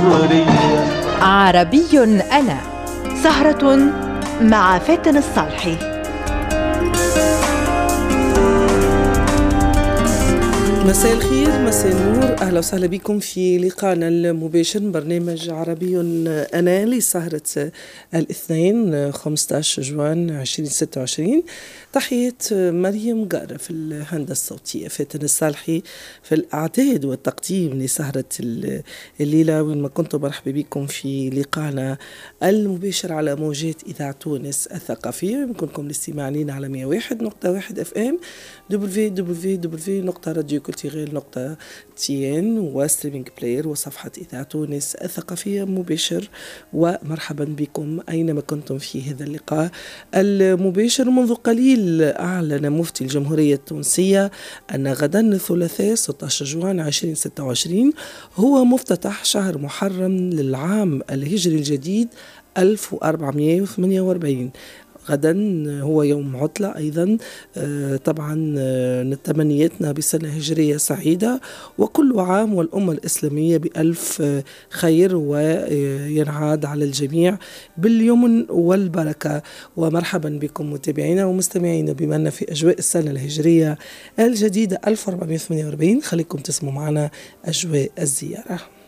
صغرية. عربي أنا، سهرة مع فاتن الصالحي. مساء الخير، مساء النور، أهلا وسهلا بكم في لقاءنا المباشر برنامج عربي أنا لسهرة الاثنين 15 جوان 2026. تحية مريم قارة في الهندسة الصوتية، فاتن الصالحي في الإعداد والتقديم لسهرة الليلة. وين ما كنتم مرحبا بكم في لقاءنا المباشر على موجات إذاعة تونس الثقافية. يمكنكم الاستماع لنا على 101.1 FM www.radioculturel.tn وستريمينج بلاير وصفحة إذاعة تونس الثقافية مباشر. ومرحبا بكم أينما كنتم في هذا اللقاء المباشر. منذ قليل أعلن مفتي الجمهورية التونسية أن غدا الثلاثاء 16 جوان 2026 هو مفتتح شهر محرم للعام الهجري الجديد 1448. غدا هو يوم عطلة أيضا. طبعا نتمنياتنا بسنة هجرية سعيدة وكل عام والأمة الإسلامية بألف خير وينعاد على الجميع باليمن والبركة. ومرحبا بكم متابعينا ومستمعينا بمنا في أجواء السنة الهجرية الجديدة 1448. خليكم تسموا معنا أجواء الزيارة.